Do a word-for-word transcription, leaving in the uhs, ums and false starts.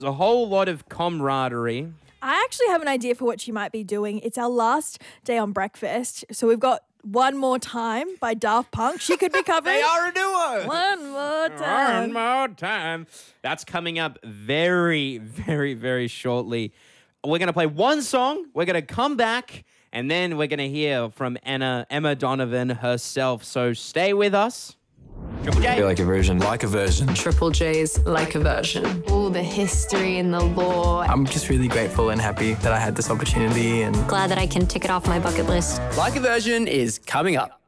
There's a whole lot of camaraderie. I actually have an idea for what she might be doing. It's our last day on breakfast, so we've got One More Time by Daft Punk. She could be covering. They are a duo. One more time. One more time. That's coming up very, very, very shortly. We're going to play one song. We're going to come back, and then we're going to hear from Anna, Emma Donovan herself. So stay with us. Triple J. Be like a version. Like a version. Triple J's Like a Version. All the history and the lore. I'm just really grateful and happy that I had this opportunity and glad that I can tick it off my bucket list. Like a Version is coming up.